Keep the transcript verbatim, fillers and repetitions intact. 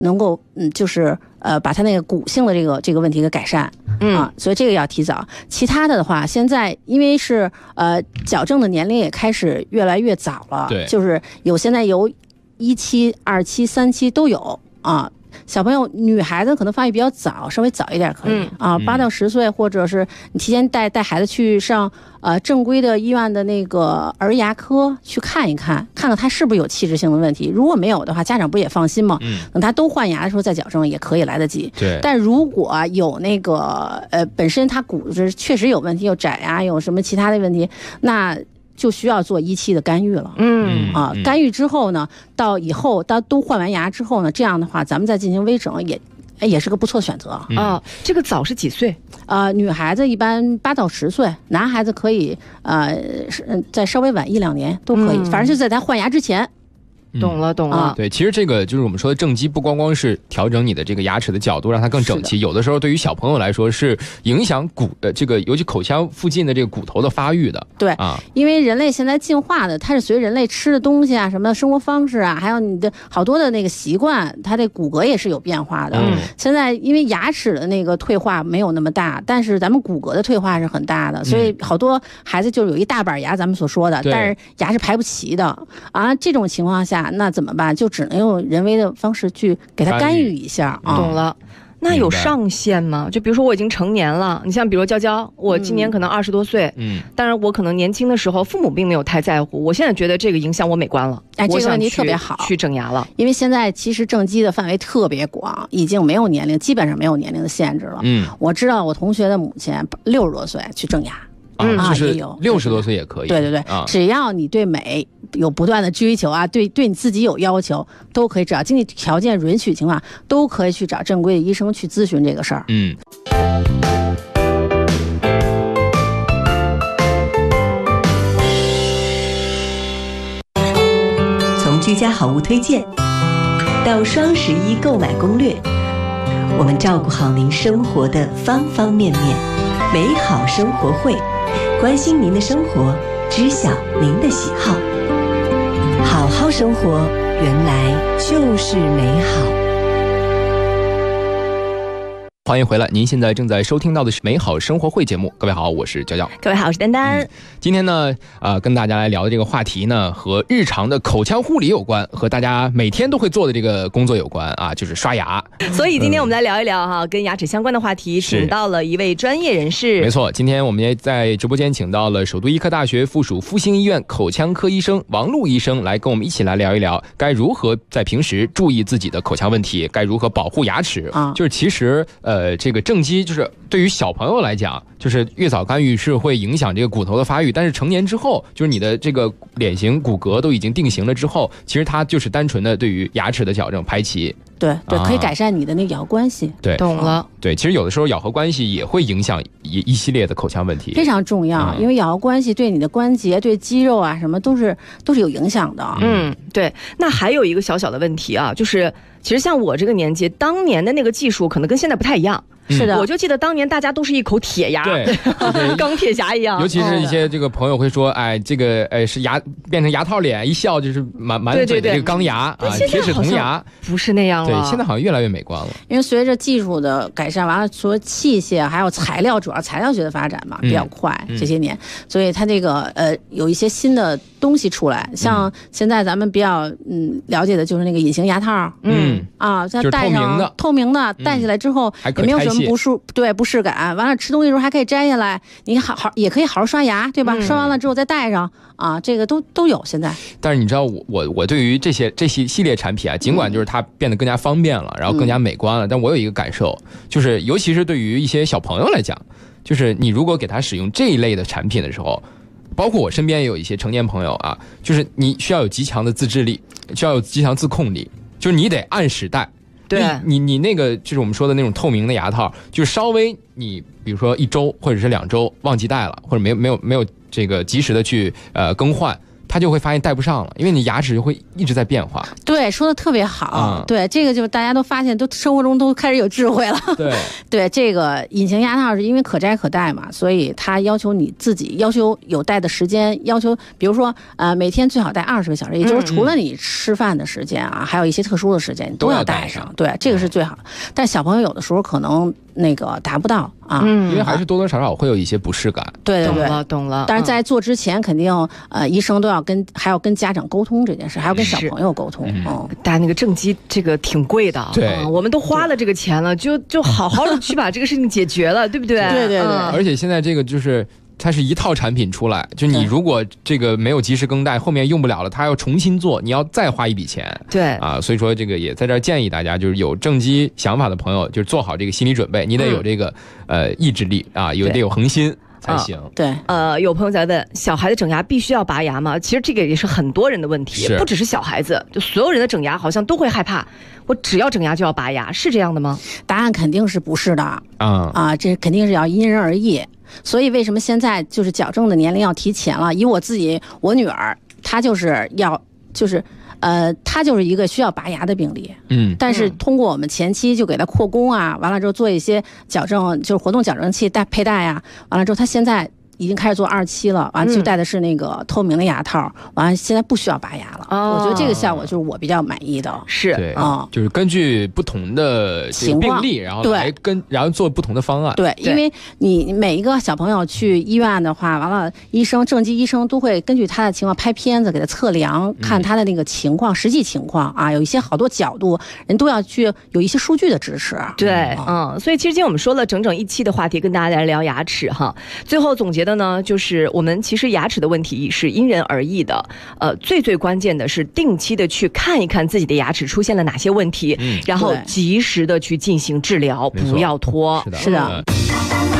能够嗯，就是呃，把它那个骨性的这个这个问题给改善，嗯啊，所以这个要提早。其他的的话，现在因为是呃矫正的年龄也开始越来越早了， 对， 就是有现在有一期、二期、三期都有啊。小朋友，女孩子可能发育比较早，稍微早一点可以、嗯、啊，八到十岁，或者是你提前带带孩子去上呃正规的医院的那个儿牙科去看一看，看看他是不是有器质性的问题。如果没有的话，家长不也放心吗？嗯，等他都换牙的时候再矫正也可以来得及。 对， 但如果有那个呃本身他骨质确实有问题，有窄啊，有什么其他的问题，那就需要做一期的干预了。嗯啊，干预之后呢，到以后到都换完牙之后呢，这样的话咱们再进行微整也也是个不错的选择啊、 嗯哦。这个早是几岁？ 呃，女孩子一般八到十岁，男孩子可以呃再稍微晚一两年都可以，嗯、反正就在咱换牙之前。 懂了，懂了。 对，其实这个就是我们说的正畸，不光光是调整你的这个牙齿的角度，让它更整齐。有的时候对于小朋友来说是影响骨呃这个尤其口腔附近的这个骨头的发育的。 对啊，因为人类现在进化的，它是随人类吃的东西啊，什么生活方式啊，还有你的好多的那个习惯，它这骨骼也是有变化的。嗯，现在因为牙齿的那个退化没有那么大，但是咱们骨骼的退化是很大的，所以好多孩子就有一大板牙，咱们所说的，但是牙是排不齐的啊。这种情况下。那怎么办？就只能用人为的方式去给他干预一下啊。 懂了。那有上限吗？就比如说我已经成年了，你像比如娇娇，我今年可能二十多岁，嗯，当然我可能年轻的时候父母并没有太在乎，我现在觉得这个影响我美观了， 哎，这个问题特别好， 去整牙了。因为现在其实正畸的范围特别广，已经没有年龄，基本上没有年龄的限制了。嗯，我知道我同学的母亲六十多岁去正牙。 嗯，就是六十多岁也可以。 对对对，啊，只要你对美有不断的追求啊，对对你自己有要求，都可以只要经济条件允许情况，都可以去找正规的医生去咨询这个事儿。嗯。 从居家好物推荐到双十一购买攻略，我们照顾好您生活的方方面面。美好生活会。关心您的生活，知晓您的喜好，好好生活，原来就是美好。 欢迎回来，您现在正在收听到的是美好生活会节目。各位好，我是娇娇。 各位好，我是丹丹。嗯、 今天呢，呃，跟大家来聊的这个话题呢，和日常的口腔护理有关，和大家每天都会做的这个工作有关啊，就是刷牙。 所以今天我们来聊一聊哈、嗯，跟牙齿相关的话题，请到了一位专业人士。 没错，今天我们也在直播间请到了首都医科大学附属复兴医院口腔科医生王璐医生，来跟我们一起来聊一聊，该如何在平时注意自己的口腔问题，该如何保护牙齿啊。就是其实呃。呃，这个正畸就是对于小朋友来讲，就是越早干预是会影响这个骨头的发育，但是成年之后，就是你的这个脸型骨骼都已经定型了之后，其实它就是单纯的对于牙齿的矫正排齐。 对对，可以改善你的那个咬合关系。 对， 懂了。 对，其实有的时候咬合关系也会影响一一系列的口腔问题， 非常重要。嗯、因为咬合关系对你的关节、对肌肉啊什么都是都是有影响的。 嗯，对。那还有一个小小的问题啊，就是其实像我这个年纪，当年的那个技术可能跟现在不太一样。 是的， 我就记得当年大家都是一口铁牙， 对， 钢铁侠一样。 尤其是一些这个朋友会说，哎，这个哎是牙变成牙套脸，一笑就是满满嘴的这个钢牙啊，铁齿铜牙， 不是那样了。 对，现在好像越来越美观了。 因为随着技术的改善，完了除了器械，还有材料，主要材料学的发展嘛，比较快、嗯、这些年，所以它这个呃有一些新的东西出来，像现在咱们比较嗯了解的就是那个隐形牙套，嗯啊，它戴上、就是、透明的，透明的戴下来之后、嗯、也没有什么不适，对不适感。完了吃东西的时候还可以摘下来，你好好也可以好好刷牙，对吧？嗯、刷完了之后再戴上啊，这个都都有现在。 但是你知道我我我对于这些这些系列产品啊，尽管就是它变得更加方便了，然后更加美观了，嗯、但我有一个感受，就是尤其是对于一些小朋友来讲，就是你如果给他使用这一类的产品的时候。包括我身边也有一些成年朋友啊，就是你需要有极强的自制力，需要有极强自控力，就是你得按时戴。 对， 你你那个就是我们说的那种透明的牙套，就稍微你比如说一周或者是两周忘记戴了，或者没有没有没有这个及时的去呃更换， 他就会发现戴不上了，因为你牙齿就会一直在变化。 对，说的特别好。 嗯、 对，这个就是大家都发现，都生活中都开始有智慧了。 对对，这个隐形牙套是因为可摘可戴嘛，所以它要求你自己要求有戴的时间，要求比如说呃每天最好戴二十个小时，也就是除了你吃饭的时间啊，嗯、还有一些特殊的时间你都要戴上。对，这个是最好的。但小朋友有的时候可能那个达不到啊， 嗯，因为还是多多少少会有一些不适感。 对对对， 懂了懂了。 但是在做之前，肯定呃医生都要跟还要跟家长沟通这件事，还要跟小朋友沟通。嗯， 大家那个正畸这个挺贵的， 对、 嗯，我们都花了这个钱了，就就好好的去把这个事情解决了，对不对？ 对对对。 嗯、 而且现在这个就是。它是一套产品出来，就你如果这个没有及时更代，后面用不了了，它要重新做，你要再花一笔钱。 对啊，所以说这个也在这儿建议大家，就是有正畸想法的朋友，就是做好这个心理准备，你得有这个、嗯、呃意志力啊，有得有恒心才行。 啊、对， 呃，有朋友在问，小孩子整牙必须要拔牙吗？其实这个也是很多人的问题，不只是小孩子，就所有人的整牙好像都会害怕，我只要整牙就要拔牙，是这样的吗？ 答案肯定是不是的啊、 嗯、 啊，这肯定是要因人而异。所以为什么现在就是矫正的年龄要提前了？以我自己，我女儿她就是要就是。呃，她就是一个需要拔牙的病例， 嗯， 但是通过我们前期就给她扩弓啊，完了之后做一些矫正，就是活动矫正器带佩戴啊，完了之后她现在已经开始做二期了，完了就戴的是那个透明的牙套，完了现在不需要拔牙了。哦、我觉得这个效果就是我比较满意的。 是， 对啊、嗯，就是根据不同的情病例，然后来跟然后做不同的方案。 对，因为你每一个小朋友去医院的话，完了医生正畸医生都会根据他的情况拍片子给他测量，看他的那个情况、嗯、实际情况啊，有一些好多角度，人都要去有一些数据的支持。 对，嗯，所以其实今天我们说了整整一期的话题，跟大家来聊牙齿哈。最后总结的呢，就是我们其实牙齿的问题是因人而异的，呃，最最关键的是定期的去看一看自己的牙齿出现了哪些问题，嗯、然后及时的去进行治疗，不要拖。 是的。 是的。